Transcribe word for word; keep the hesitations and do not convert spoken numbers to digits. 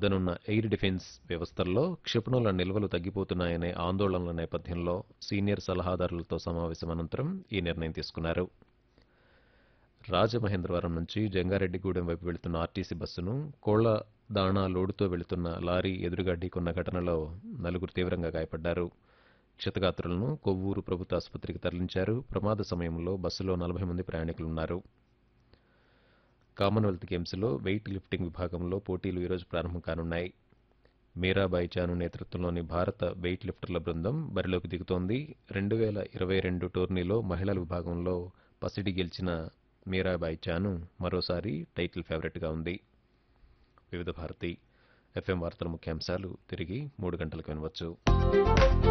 వద్దనున్న air defence వ్యవస్థల్లో క్షిపణుల నిల్వలు తగ్గిపోతున్నాయనే ఆందోళనల నేపథ్యంలో సీనియర్ సలహాదారులతో సమావేశం అనంతరం ఈ నిర్ణయం తీసుకున్నారు. రాజమహేంద్రవరం నుంచి జంగారెడ్డిగూడెం వైపు వెళుతున్న ఆర్టీసీ బస్సును కోళ్ల దాణా లోడుతో వెళుతున్న లారీ ఎదురుగా ఢీకొన్న ఘటనలో నలుగురు తీవ్రంగా గాయపడ్డారు. క్షతగాత్రులను కొవ్వూరు ప్రభుత్వ ఆసుపత్రికి తరలించారు. ప్రమాద సమయంలో బస్సులో నలభై మంది ప్రయాణికులున్నారు. కామన్వెల్త్ గేమ్స్లో వెయిట్ లిఫ్టింగ్ విభాగంలో పోటీలు ఈరోజు ప్రారంభం కానున్నాయి. మీరాబాయి చాను నేతృత్వంలోని భారత వెయిట్ లిఫ్టర్ల బృందం బరిలోకి దిగుతోంది. రెండు వేల ఇరవై రెండు టోర్నీలో మహిళల విభాగంలో పసిడి గెలిచిన మీరాబాయి చాను మరోసారి టైటిల్ ఫేవరెట్గా ఉంది. వివిధ భారతి ఎఫ్ఎం వార్తల ముఖ్యాంశాలు తిరిగి మూడు గంటలకు వినవచ్చు.